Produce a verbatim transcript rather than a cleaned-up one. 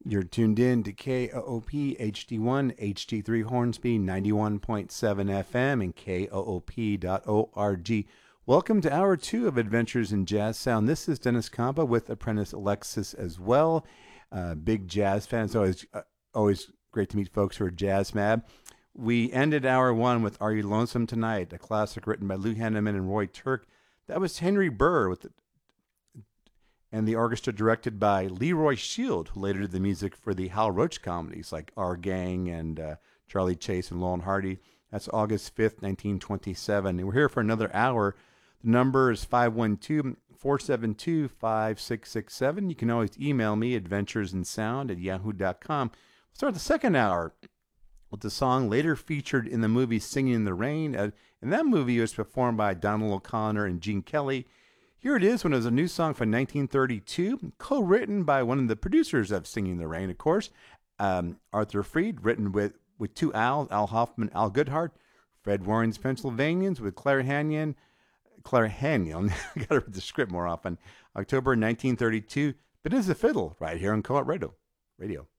You're tuned in to K O O P H D one, H D three Hornsby, ninety-one point seven F M, and K O O P dot org. Welcome to hour two of Adventures in Jazz Sound. This is Dennis Campa with apprentice Alexis as well. Uh, big jazz fans. Always, uh, always great to meet folks who are jazz mad. We ended hour one with Are You Lonesome Tonight, a classic written by Lou Hanneman and Roy Turk. That was Henry Burr with the and the orchestra directed by Leroy Shield, who later did the music for the Hal Roach comedies like Our Gang and uh, Charlie Chase and Laurel and Hardy. That's August fifth, nineteen twenty-seven. And we're here for another hour. The number is five one two, four seven two, five six six seven. You can always email me, adventuresinsound at yahoo dot com. We'll start the second hour with the song later featured in the movie Singing in the Rain. Uh, in that movie, it was performed by Donald O'Connor and Gene Kelly. Here it is when it was a new song from nineteen thirty-two, co-written by one of the producers of Singing in the Rain, of course, um, Arthur Freed, written with, with two Al's, Al Hoffman, Al Goodhart, Fred Warren's Pennsylvanians with Claire Hanyon, Claire Hanyon, I got to read the script more often, October nineteen thirty-two, but it's a fiddle right here on Co-op Radio. Radio.